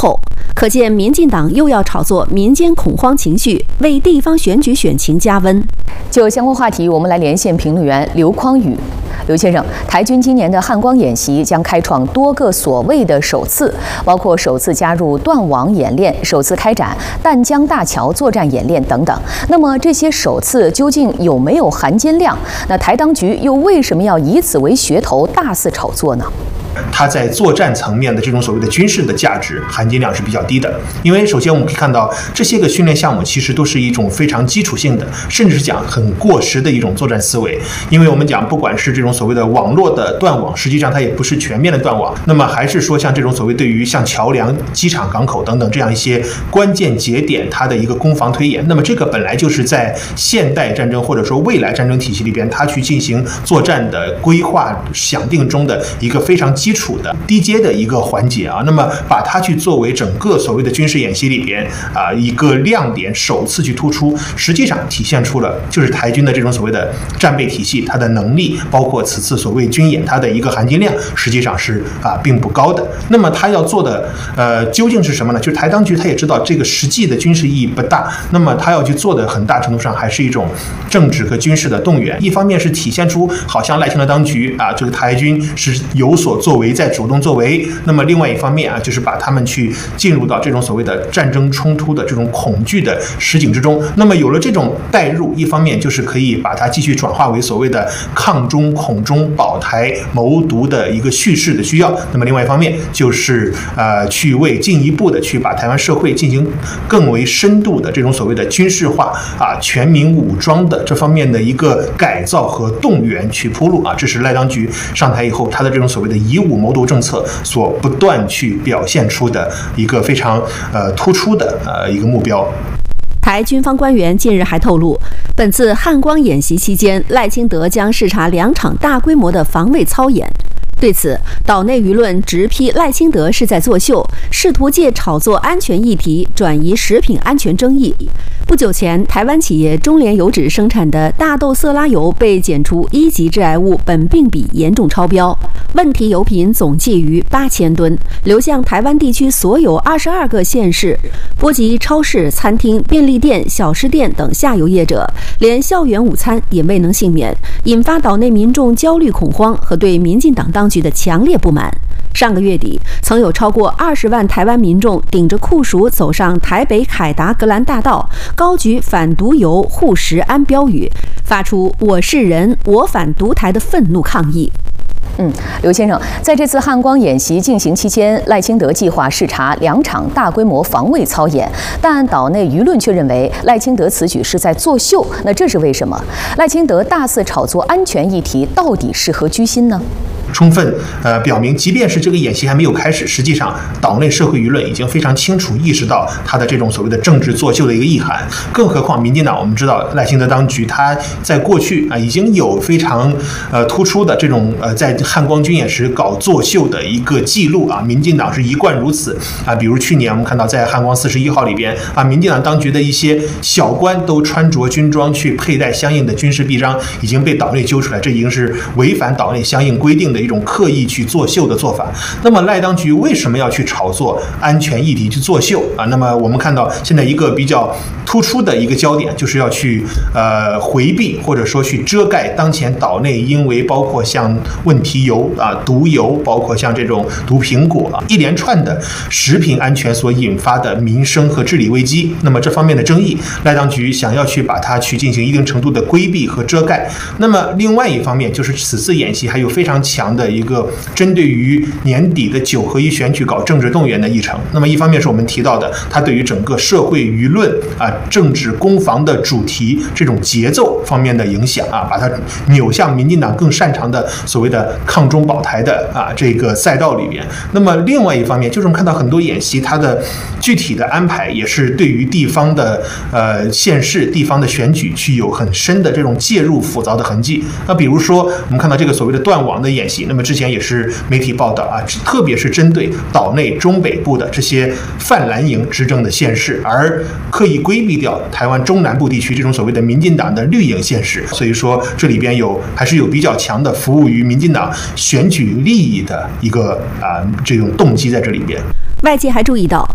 后，可见民进党又要炒作民间恐慌情绪，为地方选举选情加温。 就相关话题，我们来连线评论员刘匡宇。刘先生，台军今年的汉光演习将开创多个所谓的首次，包括首次加入断网演练、首次开展淡江大桥作战演练等等。那么这些首次究竟有没有含金量？那台当局又为什么要以此为噱头大肆炒作呢？ 它在作战层面的这种所谓的军事的价值含金量是比较低的，因为首先我们可以看到这些个训练项目其实都是一种非常基础性的，甚至是讲很过时的一种作战思维。因为我们讲不管是这种所谓的网络的断网，实际上它也不是全面的断网，那么还是说像这种所谓对于像桥梁、机场、港口等等这样一些关键节点它的一个攻防推演，那么这个本来就是在现代战争或者说未来战争体系里边它去进行作战的规划想定中的一个非常基础的低阶的一个环节啊，那么把它去作为整个所谓的军事演习里边一个亮点，首次去突出，实际上体现出了就是台军的这种所谓的战备体系，它的能力，包括此次所谓军演它的一个含金量，实际上是并不高的。那么它要做的究竟是什么呢？就是台当局它也知道这个实际的军事意义不大，那么它要去做的很大程度上还是一种政治和军事的动员。一方面是体现出好像赖清德当局这个台军是有所作为，在主动作为，那么另外一方面就是把他们去进入到这种所谓的战争冲突的这种恐惧的实景之中。那么有了这种带入，一方面就是可以把它继续转化为所谓的抗中、恐中、保台、谋独的一个叙事的需要。那么另外一方面就是去为进一步的去把台湾社会进行更为深度的这种所谓的军事化全民武装的这方面的一个改造和动员去铺路这是赖当局上台以后他的这种所谓的以武谋独政策所不断去表现出的一个非常突出的一个目标。 台军方官员近日还透露，本次汉光演习期间，赖清德将视察2场大规模的防卫操演。对此，岛内舆论直批赖清德是在作秀，试图借炒作安全议题转移食品安全争议。不久前，台湾企业中联油脂生产的大豆色拉油被检出1级致癌物苯并芘严重超标，问题油品总计逾8000吨，流向台湾地区所有22个县市，波及超市、餐厅、便利店、小吃店等下游业者，连校园午餐也未能幸免，引发岛内民众焦虑恐慌和对民进党当局的强烈不满。上个月底，曾有超过20万台湾民众顶着酷暑走上台北凯达格兰大道，高举反毒油、护食安标语，发出“我是人，我反独台”的愤怒抗议。 刘先生，在这次汉光演习进行期间，赖清德计划视察2场大规模防卫操演，但岛内舆论却认为赖清德此举是在作秀。那这是为什么？赖清德大肆炒作安全议题，到底是何居心呢？ 充分表明，即便是这个演习还没有开始，实际上岛内社会舆论已经非常清楚意识到他的这种所谓的政治作秀的一个意涵。更何况民进党，我们知道赖清德当局他在过去已经有非常突出的这种在汉光军演时搞作秀的一个记录民进党是一贯如此比如去年我们看到在汉光41号里边民进党当局的一些小官都穿着军装去佩戴相应的军事臂章，已经被岛内揪出来，这已经是违反岛内相应规定的一种刻意去作秀的做法。那么赖当局为什么要去炒作安全议题去作秀那么我们看到现在一个比较突出的一个焦点，就是要去回避或者说去遮盖当前岛内因为包括像问题油毒油，包括像这种毒苹果一连串的食品安全所引发的民生和治理危机。那么这方面的争议，赖当局想要去把它去进行一定程度的规避和遮盖。那么另外一方面，就是此次演习还有非常强的一个针对于年底的9合1选举搞政治动员的议程。那么一方面是我们提到的，它对于整个社会舆论政治攻防的主题这种节奏方面的影响把它扭向民进党更擅长的所谓的抗中保台的这个赛道里边。那么另外一方面，就是我们看到很多演习它的具体的安排也是对于地方的县市地方的选举去有很深的这种介入复杂的痕迹。那比如说我们看到这个所谓的断网的演习，那么之前也是媒体报道特别是针对岛内中北部的这些泛蓝营执政的县市，而刻意规避掉台湾中南部地区这种所谓的民进党的绿营县市。所以说这里边还是有比较强的服务于民进党选举利益的一个这种动机在这里边。 外界还注意到，